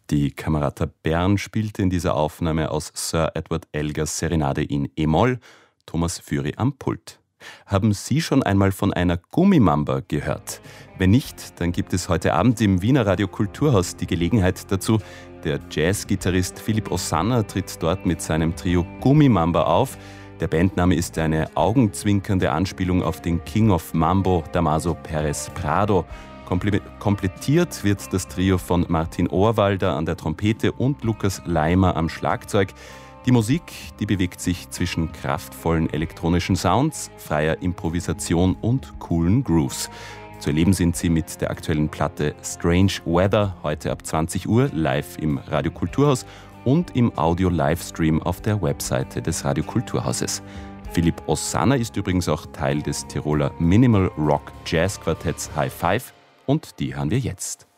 Die Camerata Bern spielte in dieser Aufnahme aus Sir Edward Elgars Serenade in E-Moll, Thomas Füri am Pult. Haben Sie schon einmal von einer Gummimamba gehört? Wenn nicht, dann gibt es heute Abend im Wiener Radio Kulturhaus die Gelegenheit dazu. Der Jazzgitarrist Philipp Osanna tritt dort mit seinem Trio Gummimamba auf. Der Bandname ist eine augenzwinkernde Anspielung auf den King of Mambo, Damaso Perez Prado. Komplettiert wird das Trio von Martin Ohrwalder an der Trompete und Lukas Leimer am Schlagzeug. Die Musik, die bewegt sich zwischen kraftvollen elektronischen Sounds, freier Improvisation und coolen Grooves. Zu erleben sind sie mit der aktuellen Platte Strange Weather, heute ab 20 Uhr live im Radio Kulturhaus und im Audio-Livestream auf der Webseite des Radio Kulturhauses. Philipp Osanna ist übrigens auch Teil des Tiroler Minimal Rock Jazz Quartetts High Five und die hören wir jetzt.